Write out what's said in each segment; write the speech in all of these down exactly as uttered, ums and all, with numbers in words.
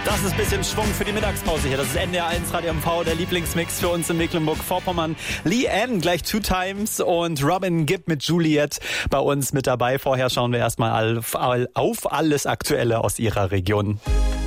Das ist ein bisschen Schwung für die Mittagspause hier. Das ist N D R eins Radio M V, der Lieblingsmix für uns in Mecklenburg-Vorpommern. Lee Ann gleich Two Times und Robin Gibb mit Juliet bei uns mit dabei. Vorher schauen wir erstmal auf, auf alles Aktuelle aus ihrer Region.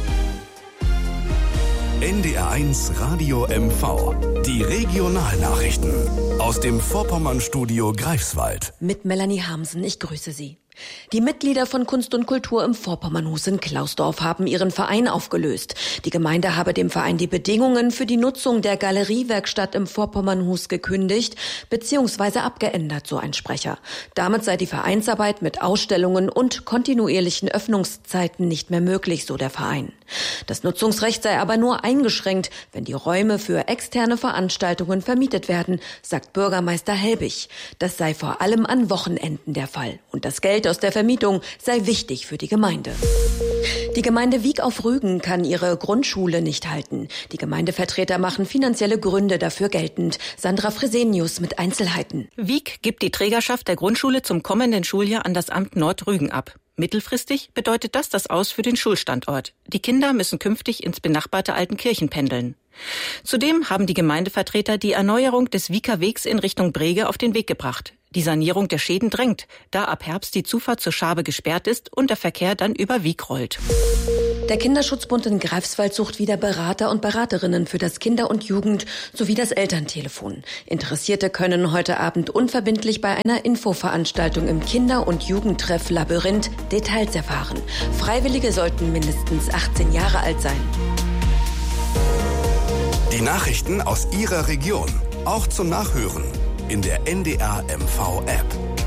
N D R eins Radio M V. Die Regionalnachrichten aus dem Vorpommern-Studio Greifswald. Mit Melanie Hamsen, ich grüße Sie. Die Mitglieder von Kunst und Kultur im Vorpommernhus in Klausdorf haben ihren Verein aufgelöst. Die Gemeinde habe dem Verein die Bedingungen für die Nutzung der Galeriewerkstatt im Vorpommernhus gekündigt bzw. abgeändert, so ein Sprecher. Damit sei die Vereinsarbeit mit Ausstellungen und kontinuierlichen Öffnungszeiten nicht mehr möglich, so der Verein. Das Nutzungsrecht sei aber nur eingeschränkt, wenn die Räume für externe Veranstaltungen vermietet werden, sagt Bürgermeister Helbig. Das sei vor allem an Wochenenden der Fall. Und das Geld aus der Vermietung sei wichtig für die Gemeinde. Die Gemeinde Wiek auf Rügen kann ihre Grundschule nicht halten. Die Gemeindevertreter machen finanzielle Gründe dafür geltend. Sandra Fresenius mit Einzelheiten. Wiek gibt die Trägerschaft der Grundschule zum kommenden Schuljahr an das Amt Nordrügen ab. Mittelfristig bedeutet das das Aus für den Schulstandort. Die Kinder müssen künftig ins benachbarte Altenkirchen pendeln. Zudem haben die Gemeindevertreter die Erneuerung des Wieker Wegs in Richtung Brege auf den Weg gebracht. Die Sanierung der Schäden drängt, da ab Herbst die Zufahrt zur Schabe gesperrt ist und der Verkehr dann über Wiek rollt. Der Kinderschutzbund in Greifswald sucht wieder Berater und Beraterinnen für das Kinder- und Jugend- sowie das Elterntelefon. Interessierte können heute Abend unverbindlich bei einer Infoveranstaltung im Kinder- und Jugendtreff Labyrinth Details erfahren. Freiwillige sollten mindestens achtzehn Jahre alt sein. Die Nachrichten aus Ihrer Region, auch zum Nachhören in der N D R M V App.